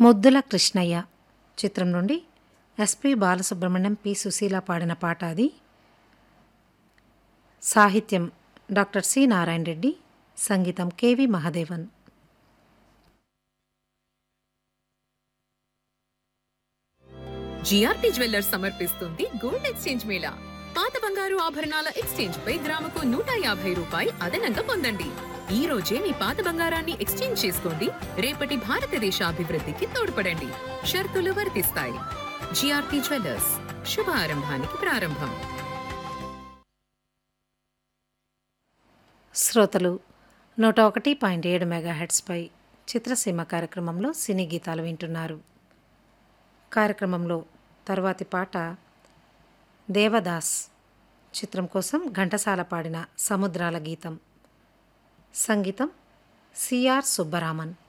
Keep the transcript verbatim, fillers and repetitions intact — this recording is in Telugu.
ముద్దుల కృష్ణయ్య చిత్రం నుండి ఎస్పి బాలసుబ్రహ్మణ్యం, పి సుశీల పాడిన పాట అది. సాహిత్యం డాక్టర్ సి నారాయణ రెడ్డి, సంగీతం కెవి మహదేవన్. జిఆర్పి జ్యువెల్లర్స్ సమర్పిస్తుంది గోల్డ్ ఎక్స్చేంజ్ మేళా. పాత బంగారు ఆభరణాల ఎక్స్చేంజ్ పై గ్రాముకు నూట యాభై రూపాయలు అదనంగా పొందండి. ఈ రోజే మీ పాత బంగారాన్ని ఎక్స్చేంజ్ చేసుకోండి, రేపటి భారతదేశ అభివృద్ధికి తోడ్పడండి. షరతులు వర్తిస్తాయి. జిఆర్పి జ్యువెల్లర్స్, శుభారంభానికి ప్రారంభం. శ్రోతలు నూట ఒకటి పాయింట్ ఏడు మెగాహెట్స్పై చిత్రసీమ కార్యక్రమంలో సినీ గీతాలు వింటున్నారు. కార్యక్రమంలో తరువాతి పాట దేవదాస్ చిత్రం కోసం ఘంటసాల పాడిన సముద్రాల గీతం. సంగీతం సిఆర్ సుబ్బరామన్.